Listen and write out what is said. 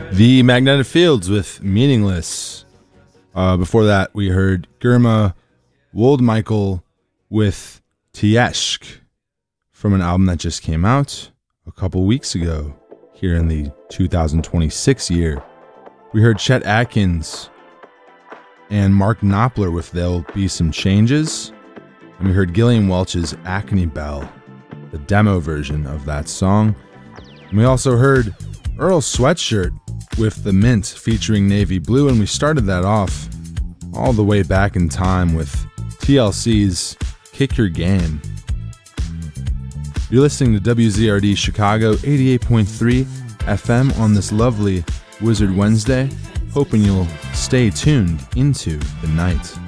The Magnetic Fields with Meaningless. Before that, we heard Girma Woldmichael with Tieshk from an album that just came out a couple weeks ago here in the 2026 year. We heard Chet Atkins and Mark Knopfler with There'll Be Some Changes. And we heard Gillian Welch's Acne Bell, the demo version of that song. And we also heard Earl Sweatshirt with The Mint featuring Navy Blue, and we started that off all the way back in time with TLC's Kick Your Game. You're listening to WZRD Chicago 88.3 FM on this lovely Wizard Wednesday, hoping you'll stay tuned into the night.